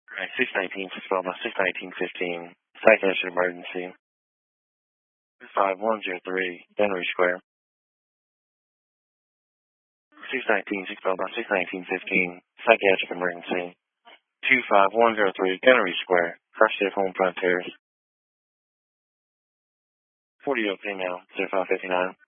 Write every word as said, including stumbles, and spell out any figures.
Alright, six nineteen, six twelve, six nineteen fifteen, psychiatric emergency. five one zero three, Dennery Square. six nineteen, six twelve, six nineteen fifteen, psychiatric emergency. two five one zero three, Dennery Square, First Safe Home Front Terrace. forty-year-old female, zero five fifty-nine.